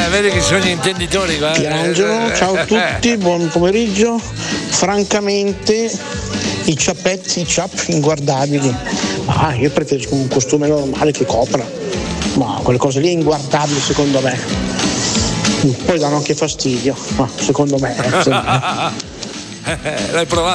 Vedi che sono gli intenditori qua. Pierangelo, ciao a tutti, buon pomeriggio. Francamente i ciappetti, inguardabili. Io preferisco un costume normale che copra, ma quelle cose lì inguardabili secondo me. Poi danno anche fastidio, ma secondo me. L'hai provato?